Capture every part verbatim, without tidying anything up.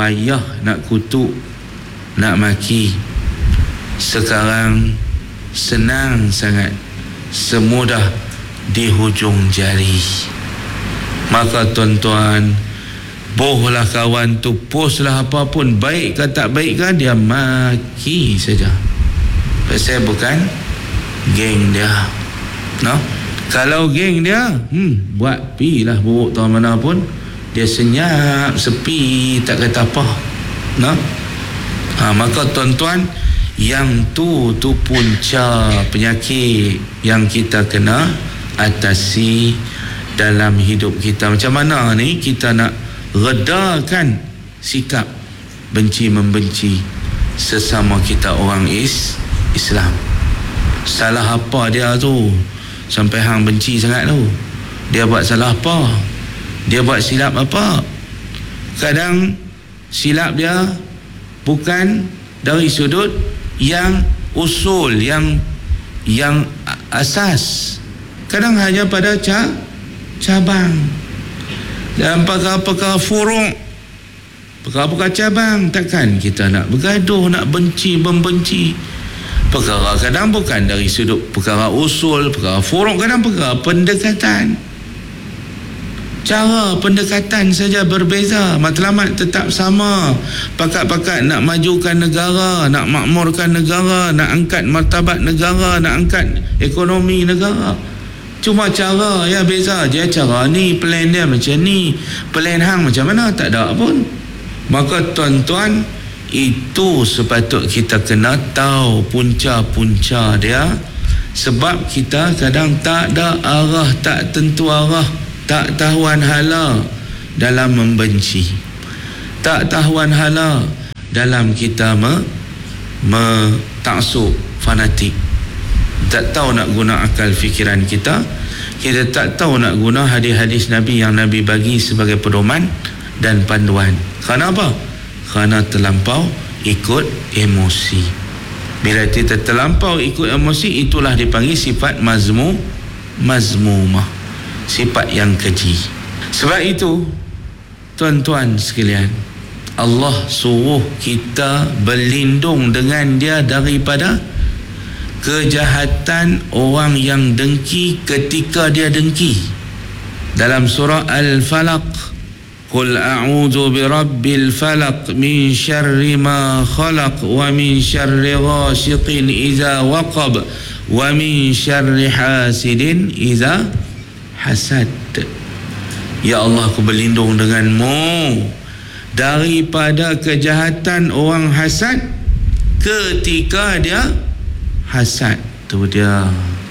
payah nak kutuk, nak maki. Sekarang senang sangat, semudah di hujung jari. Maka tuan-tuan, bohlah kawan tu, postlah apa pun, baik ke tak baik kan, dia maki saja. Pasal bukan geng dia, no? Kalau geng dia, hmm, buat pi lah buruk tahun mana pun, dia senyap, sepi, tak kata apa, no? Ha, maka tuan-tuan, yang tu tu punca penyakit yang kita kena atasi dalam hidup kita. Macam mana ni kita nak redakan sikap benci membenci sesama kita orang is Islam? Salah apa dia tu sampai hang benci sangat tu? Dia buat salah apa? Dia buat silap apa? Kadang silap dia bukan dari sudut yang usul, yang yang asas. Kadang hanya pada ca, cabang. Dan perkara-perkara furuk, perkara-perkara cabang, takkan kita nak bergaduh, nak benci, membenci. Perkara kadang bukan dari sudut perkara usul, perkara furuk, kadang perkara pendekatan. Cara pendekatan saja berbeza, matlamat tetap sama. Pakat-pakat nak majukan negara, nak makmurkan negara, nak angkat martabat negara, nak angkat ekonomi negara. Cuma cara ya beza je. Cara ni, plan dia macam ni, plan hang macam mana, tak ada pun. Maka tuan-tuan, itu sepatut kita kena tahu punca-punca dia. Sebab kita kadang tak ada arah, tak tentu arah, tak tahuan hala dalam membenci, tak tahuan hala dalam kita me, me taksub, fanatik. Tak tahu nak guna akal fikiran kita. Kita tak tahu nak guna hadis-hadis Nabi yang Nabi bagi sebagai pedoman dan panduan. Kerana apa? Kerana terlampau ikut emosi. Bila kita terlampau ikut emosi, itulah dipanggil sifat mazmu, mazmumah, sifat yang keji. Sebab itu tuan-tuan sekalian, Allah suruh kita berlindung dengan dia daripada kejahatan orang yang dengki ketika dia dengki. Dalam surah Al-Falaq, Qul a'udzu birabbil falaq min syarri ma khalaq wa min syarri ghasiqin idza waqab wa min syarri hasidin idza hasad. Ya Allah, aku berlindung denganmu daripada kejahatan orang hasad ketika dia hasad. Tu dia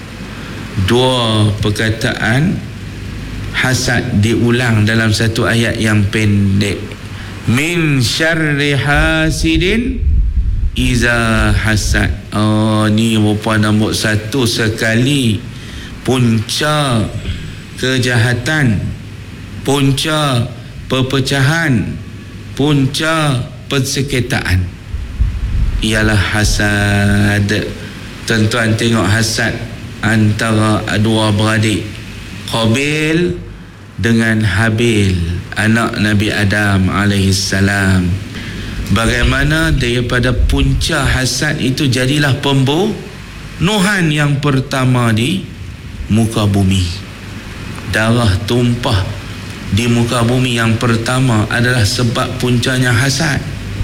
dua perkataan hasad diulang dalam satu ayat yang pendek. Min syarri hasidin iza hasad. Oh, ni rupa nombor satu sekali punca kejahatan, punca perpecahan, punca persengketaan ialah hasad. Tuan-tuan tengok hasad antara dua beradik, Qabil dengan Habil, anak Nabi Adam alaihissalam. Bagaimana daripada punca hasad itu jadilah pembunuhan yang pertama di muka bumi. Darah tumpah di muka bumi yang pertama adalah sebab puncanya hasad.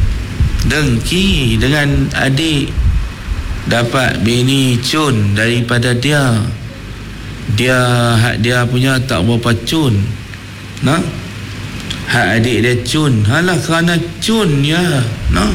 Dengki dengan adik, dapat bini cun daripada dia, dia hak dia punya tak berapa cun, nah, hak adik dia cun, halah kerana cun ya, nah,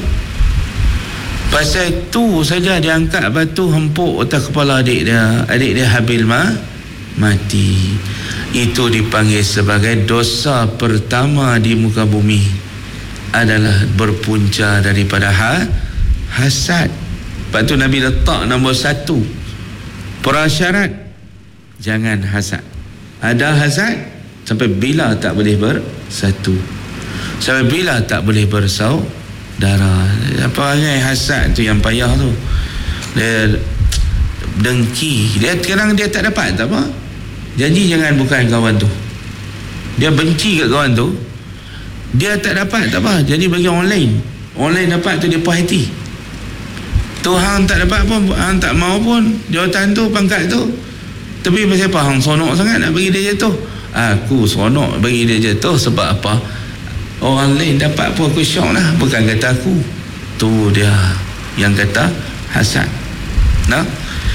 pasal tu saja dia angkat batu hempuk atas kepala adik dia, adik dia Habil mah mati. Itu dipanggil sebagai dosa pertama di muka bumi, adalah berpunca daripada ha, hasad. Lepas tu Nabi letak nombor satu prasyarat, jangan hasad. Ada hasad sampai bila tak boleh bersatu, sampai bila tak boleh bersaudara. Apa perangai hasad tu yang payah tu. Dia dengki, dia kadang dia tak dapat tak apa, janji jangan bukan kawan tu, dia benci kat kawan tu, Dia tak dapat, tak apa, jadi bagi orang lain. Orang lain dapat tu dia puas hati. Tu hang tak dapat pun, hang tak mau pun jawatan tu, pangkat tu. Tapi pasal apa hang seronok sangat nak bagi dia jatuh? Aku seronok bagi dia jatuh sebab apa? Orang lain dapat pun aku syok lah, bukan kata aku. Tu dia yang kata hasad. Nah,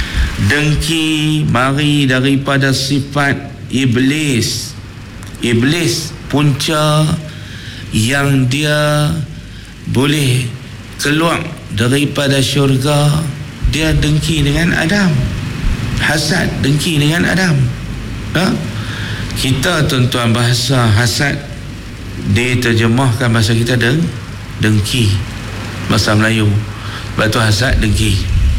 dengki mari daripada sifat iblis. Iblis punca yang dia boleh keluar daripada syurga, dia dengki dengan Adam. Hasad, dengki dengan Adam. Ha? Kita tuan-tuan, bahasa hasad diterjemahkan bahasa kita deng, dengki, bahasa Melayu. Sebab tu hasad, dengki.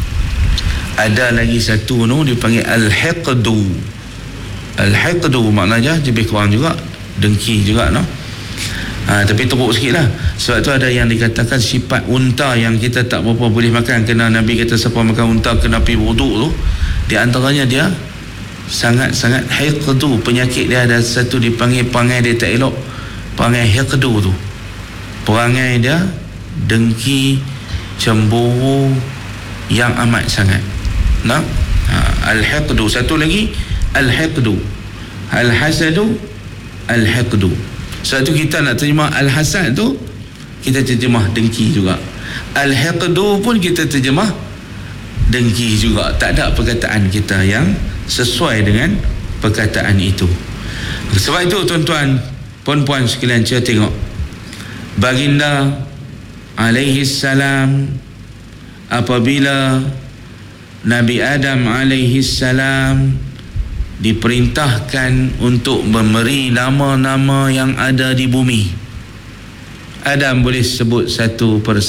Ada lagi satu tu dipanggil al-hiqdu. Al-hiqdu maknanya lebih kurang juga dengki juga, no? Ha, tapi teruk sikit lah. Sebab tu ada yang dikatakan sifat unta yang kita tak berapa boleh makan, kena Nabi kata siapa makan unta kena pergi wuduk tu, di antaranya dia sangat-sangat hiqdu. Penyakit dia ada satu dipanggil perangai dia tak elok, perangai hiqdu tu. Perangai dia dengki, cemburu yang amat sangat. Nah, ha, al-hiqdu. Satu lagi al-hiqdu, al-hasadu, al-hiqdu. Sebab tu kita nak terjemah al-hasad tu, kita terjemah dengki juga. Al-hiqdu pun kita terjemah dengki juga. Tak ada perkataan kita yang sesuai dengan perkataan itu. Sebab itu tuan-tuan, puan-puan sekalian, saya tengok baginda alaihi salam, apabila Nabi Adam alaihi salam diperintahkan untuk memberi nama-nama yang ada di bumi. Adam boleh sebut satu persatu.